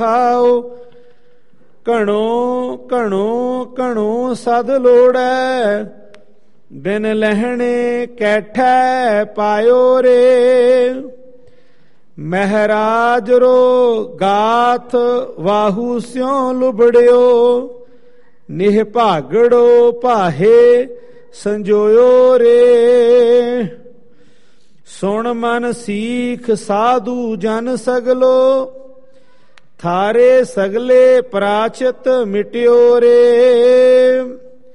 ਖਾਓ ਘਣੋ ਘਣੋ ਘਣੋ ਸਦ ਲੋੜੈ, ਬਿਨ ਲਹਿਣੇ ਕੈਠੈ ਪਾਇਓ ਰੇ। ਮਹਿਰਾਜ ਰੋ ਗਾਥ ਵਾਹੂ ਸਿਉ ਲੁਬੜਿਓ, ਨਿਹ ਭਾਗੜੋ ਭਾਹੇ ਸੰਜੋਇਓ ਰੇ। ਸੁਣ ਮਨ ਸੀਖ ਸਾਧੂ ਜਨ ਸਗਲੋ, ਥਾਰੇ ਸਗਲੇ ਪ੍ਰਾਚਿਤ ਮਿਟਿਓ ਰੇ।